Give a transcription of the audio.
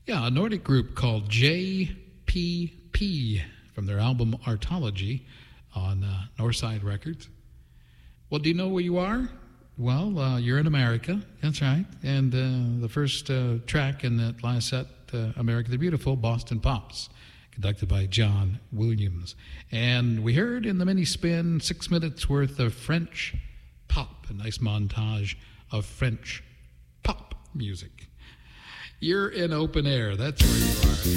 Yeah, a Nordic group called JPP from their album Artology on Northside Records. Well, do you know where you are? Well, you're in America. That's right. And the first track in that last set, America the Beautiful, Boston Pops, conducted by John Williams. And we heard in the mini spin 6 minutes worth of French pop, a nice montage of French pop music. You're in open air. That's where you are.